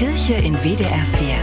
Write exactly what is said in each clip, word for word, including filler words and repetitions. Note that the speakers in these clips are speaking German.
Kirche in W D R vier.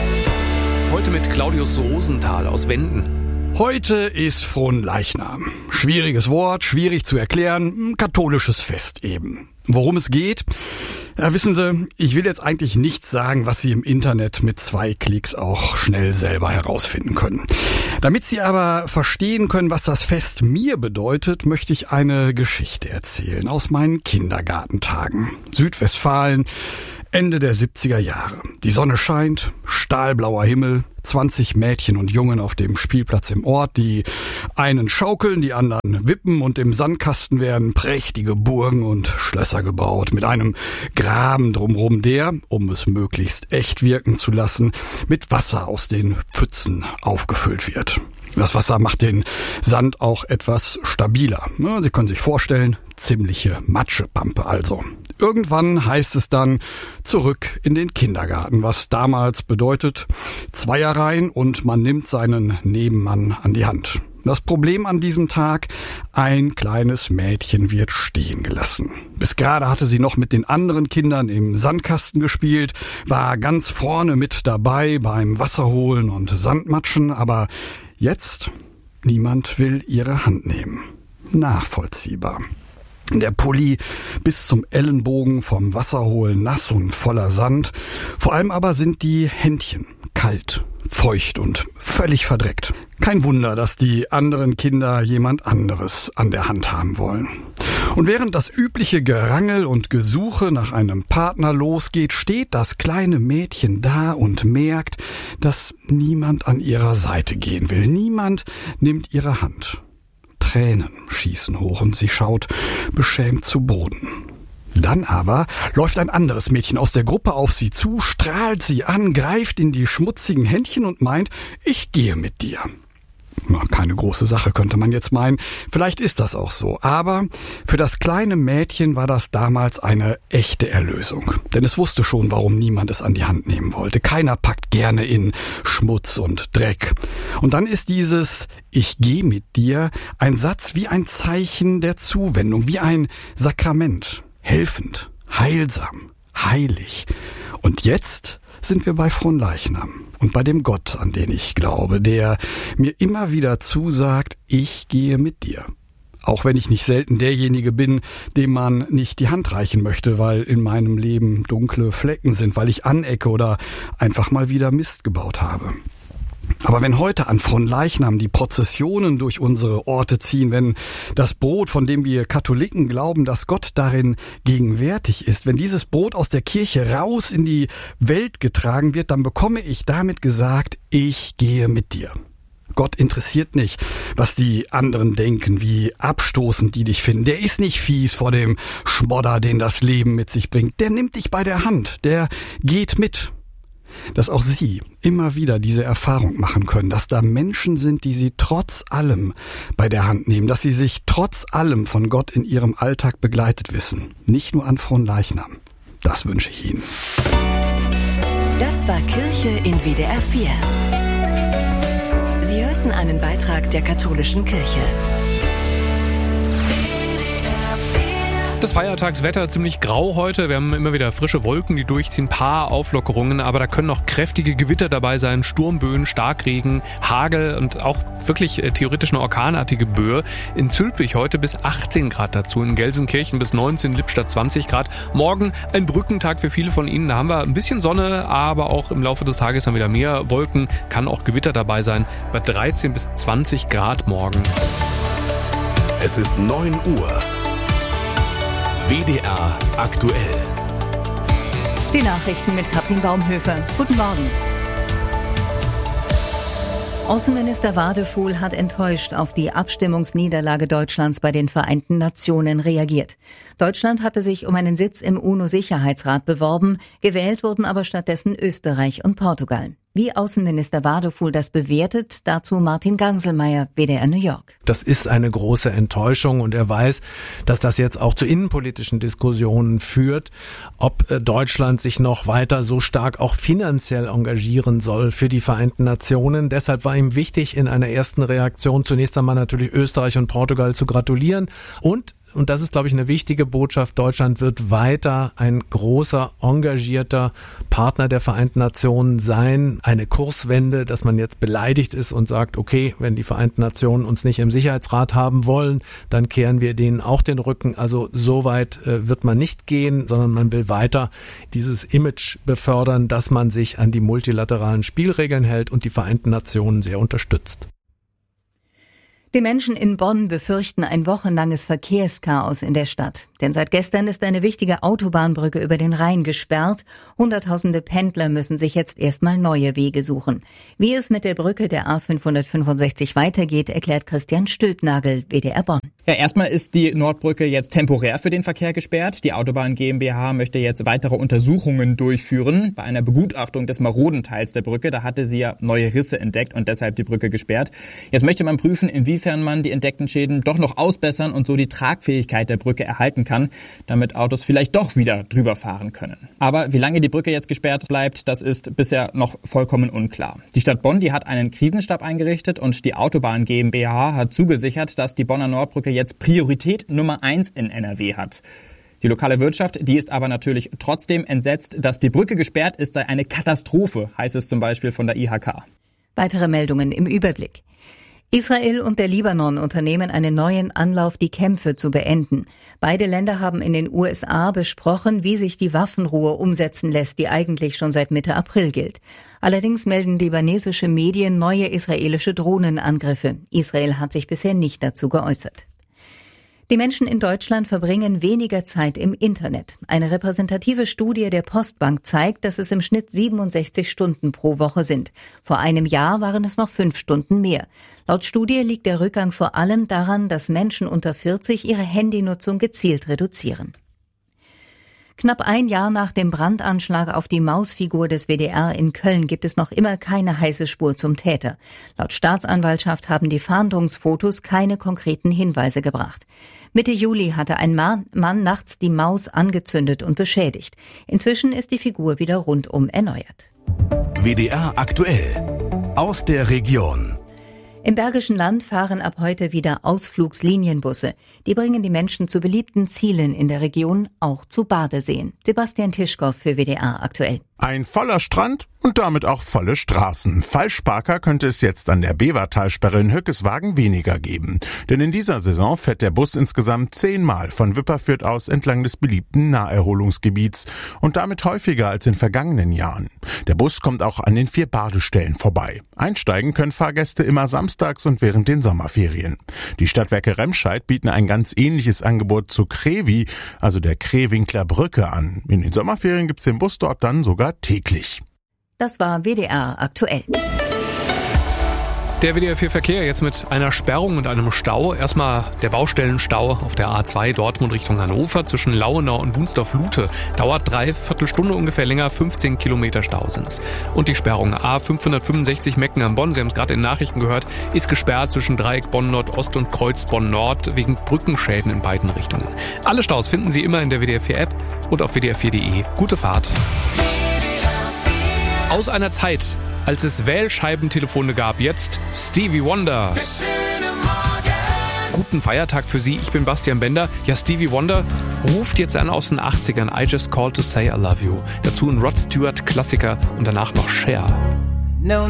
Heute mit Claudius Rosenthal aus Wenden. Heute ist Fronleichnam. Schwieriges Wort, schwierig zu erklären, katholisches Fest eben. Worum es geht? Ja, wissen Sie, ich will jetzt eigentlich nichts sagen, was Sie im Internet mit zwei Klicks auch schnell selber herausfinden können. Damit Sie aber verstehen können, was das Fest mir bedeutet, möchte ich eine Geschichte erzählen aus meinen Kindergartentagen. Südwestfalen, Ende der siebziger Jahre. Die Sonne scheint, stahlblauer Himmel, zwanzig Mädchen und Jungen auf dem Spielplatz im Ort, die einen schaukeln, die anderen wippen und im Sandkasten werden prächtige Burgen und Schlösser gebaut, mit einem Graben drumherum, der, um es möglichst echt wirken zu lassen, mit Wasser aus den Pfützen aufgefüllt wird. Das Wasser macht den Sand auch etwas stabiler. Sie können sich vorstellen, ziemliche Matschepampe also. Irgendwann heißt es dann zurück in den Kindergarten, was damals bedeutet Zweierreihen und man nimmt seinen Nebenmann an die Hand. Das Problem an diesem Tag, ein kleines Mädchen wird stehen gelassen. Bis gerade hatte sie noch mit den anderen Kindern im Sandkasten gespielt, war ganz vorne mit dabei beim Wasserholen und Sandmatschen, aber jetzt, niemand will ihre Hand nehmen. Nachvollziehbar. Der Pulli bis zum Ellenbogen vom Wasserholen nass und voller Sand. Vor allem aber sind die Händchen kalt, feucht und völlig verdreckt. Kein Wunder, dass die anderen Kinder jemand anderes an der Hand haben wollen. Und während das übliche Gerangel und Gesuche nach einem Partner losgeht, steht das kleine Mädchen da und merkt, dass niemand an ihrer Seite gehen will. Niemand nimmt ihre Hand. Tränen schießen hoch und sie schaut beschämt zu Boden. Dann aber läuft ein anderes Mädchen aus der Gruppe auf sie zu, strahlt sie an, greift in die schmutzigen Händchen und meint, ich gehe mit dir. Na, keine große Sache, könnte man jetzt meinen. Vielleicht ist das auch so. Aber für das kleine Mädchen war das damals eine echte Erlösung. Denn es wusste schon, warum niemand es an die Hand nehmen wollte. Keiner packt gerne in Schmutz und Dreck. Und dann ist dieses Ich gehe mit dir ein Satz wie ein Zeichen der Zuwendung, wie ein Sakrament. Helfend, heilsam, heilig. Und jetzt sind wir bei Fronleichnam und bei dem Gott, an den ich glaube, der mir immer wieder zusagt, ich gehe mit dir. Auch wenn ich nicht selten derjenige bin, dem man nicht die Hand reichen möchte, weil in meinem Leben dunkle Flecken sind, weil ich anecke oder einfach mal wieder Mist gebaut habe. Aber wenn heute an Fronleichnam die Prozessionen durch unsere Orte ziehen, wenn das Brot, von dem wir Katholiken glauben, dass Gott darin gegenwärtig ist, wenn dieses Brot aus der Kirche raus in die Welt getragen wird, dann bekomme ich damit gesagt, ich gehe mit dir. Gott interessiert nicht, was die anderen denken, wie abstoßend die dich finden. Der ist nicht fies vor dem Schmodder, den das Leben mit sich bringt. Der nimmt dich bei der Hand, der geht mit. Dass auch Sie immer wieder diese Erfahrung machen können, dass da Menschen sind, die Sie trotz allem bei der Hand nehmen, dass Sie sich trotz allem von Gott in Ihrem Alltag begleitet wissen. Nicht nur an Fronleichnam. Das wünsche ich Ihnen. Das war Kirche in W D R vier. Sie hörten einen Beitrag der katholischen Kirche. Das Feiertagswetter ziemlich grau heute. Wir haben immer wieder frische Wolken, die durchziehen, ein paar Auflockerungen, aber da können auch kräftige Gewitter dabei sein, Sturmböen, Starkregen, Hagel und auch wirklich äh, theoretisch eine orkanartige Böe. In Zülpich heute bis achtzehn Grad dazu, in Gelsenkirchen bis neunzehn, Lippstadt zwanzig Grad. Morgen ein Brückentag für viele von Ihnen. Da haben wir ein bisschen Sonne, aber auch im Laufe des Tages dann wieder mehr Wolken, kann auch Gewitter dabei sein, bei dreizehn bis zwanzig Grad morgen. Es ist neun Uhr. W D R aktuell. Die Nachrichten mit Katrin Baumhöfer. Guten Morgen. Außenminister Wadefuhl hat enttäuscht auf die Abstimmungsniederlage Deutschlands bei den Vereinten Nationen reagiert. Deutschland hatte sich um einen Sitz im UNO-Sicherheitsrat beworben, gewählt wurden aber stattdessen Österreich und Portugal. Wie Außenminister Wadefuhl das bewertet, dazu Martin Ganselmeier, W D R New York. Das ist eine große Enttäuschung und er weiß, dass das jetzt auch zu innenpolitischen Diskussionen führt, ob Deutschland sich noch weiter so stark auch finanziell engagieren soll für die Vereinten Nationen. Deshalb war ihm wichtig, in einer ersten Reaktion zunächst einmal natürlich Österreich und Portugal zu gratulieren und und das ist, glaube ich, eine wichtige Botschaft, Deutschland wird weiter ein großer, engagierter Partner der Vereinten Nationen sein. Eine Kurswende, dass man jetzt beleidigt ist und sagt, okay, wenn die Vereinten Nationen uns nicht im Sicherheitsrat haben wollen, dann kehren wir denen auch den Rücken. Also so weit äh, wird man nicht gehen, sondern man will weiter dieses Image befördern, dass man sich an die multilateralen Spielregeln hält und die Vereinten Nationen sehr unterstützt. Die Menschen in Bonn befürchten ein wochenlanges Verkehrschaos in der Stadt. Denn seit gestern ist eine wichtige Autobahnbrücke über den Rhein gesperrt. Hunderttausende Pendler müssen sich jetzt erstmal neue Wege suchen. Wie es mit der Brücke der A fünfhundertfünfundsechzig weitergeht, erklärt Christian Stülpnagel, W D R Bonn. Ja, erstmal ist die Nordbrücke jetzt temporär für den Verkehr gesperrt. Die Autobahn GmbH möchte jetzt weitere Untersuchungen durchführen. Bei einer Begutachtung des maroden Teils der Brücke, da hatte sie ja neue Risse entdeckt und deshalb die Brücke gesperrt. Jetzt möchte man prüfen, inwiefern man die entdeckten Schäden doch noch ausbessern und so die Tragfähigkeit der Brücke erhalten kann, damit Autos vielleicht doch wieder drüber fahren können. Aber wie lange die Brücke jetzt gesperrt bleibt, das ist bisher noch vollkommen unklar. Die Stadt Bonn, die hat einen Krisenstab eingerichtet und die Autobahn GmbH hat zugesichert, dass die Bonner Nordbrücke jetzt Priorität Nummer eins in N R W hat. Die lokale Wirtschaft, die ist aber natürlich trotzdem entsetzt, dass die Brücke gesperrt ist, sei eine Katastrophe, heißt es zum Beispiel von der I H K. Weitere Meldungen im Überblick. Israel und der Libanon unternehmen einen neuen Anlauf, die Kämpfe zu beenden. Beide Länder haben in den U S A besprochen, wie sich die Waffenruhe umsetzen lässt, die eigentlich schon seit Mitte April gilt. Allerdings melden libanesische Medien neue israelische Drohnenangriffe. Israel hat sich bisher nicht dazu geäußert. Die Menschen in Deutschland verbringen weniger Zeit im Internet. Eine repräsentative Studie der Postbank zeigt, dass es im Schnitt siebenundsechzig Stunden pro Woche sind. Vor einem Jahr waren es noch fünf Stunden mehr. Laut Studie liegt der Rückgang vor allem daran, dass Menschen unter vierzig ihre Handynutzung gezielt reduzieren. Knapp ein Jahr nach dem Brandanschlag auf die Mausfigur des W D R in Köln gibt es noch immer keine heiße Spur zum Täter. Laut Staatsanwaltschaft haben die Fahndungsfotos keine konkreten Hinweise gebracht. Mitte Juli hatte ein Mann, Mann nachts die Maus angezündet und beschädigt. Inzwischen ist die Figur wieder rundum erneuert. W D R aktuell aus der Region. Im Bergischen Land fahren ab heute wieder Ausflugslinienbusse. Die bringen die Menschen zu beliebten Zielen in der Region, auch zu Badeseen. Sebastian Tischkow für W D R aktuell. Ein voller Strand und damit auch volle Straßen. Falschparker könnte es jetzt an der Bevertalsperre in Hückeswagen weniger geben. Denn in dieser Saison fährt der Bus insgesamt zehnmal von Wipperfürth aus entlang des beliebten Naherholungsgebiets und damit häufiger als in vergangenen Jahren. Der Bus kommt auch an den vier Badestellen vorbei. Einsteigen können Fahrgäste immer samstags und während den Sommerferien. Die Stadtwerke Remscheid bieten ein ganz ähnliches Angebot zu Krevi, also der Krewinkler Brücke, an. In den Sommerferien gibt's den Bus dort dann sogar täglich. Das war W D R aktuell. Der W D R vier Verkehr jetzt mit einer Sperrung und einem Stau. Erstmal der Baustellenstau auf der A zwei Dortmund Richtung Hannover zwischen Lauenau und Wunsdorf-Lute. Dauert dreiviertel Stunde ungefähr länger, fünfzehn Kilometer Stau sind's. Und die Sperrung A fünfhundertfünfundsechzig Mecken am Bonn, Sie haben es gerade in den Nachrichten gehört, ist gesperrt zwischen Dreieck Bonn Nordost und Kreuz Bonn Nord wegen Brückenschäden in beiden Richtungen. Alle Staus finden Sie immer in der W D R vier App und auf W D R vier Punkt de. Gute Fahrt. Aus einer Zeit, als es Wählscheibentelefone gab, jetzt Stevie Wonder. Guten Feiertag für Sie, ich bin Bastian Bender. Ja, Stevie Wonder ruft jetzt an aus den achtzigern. I Just Called to Say I Love You. Dazu ein Rod Stewart Klassiker und danach noch Cher.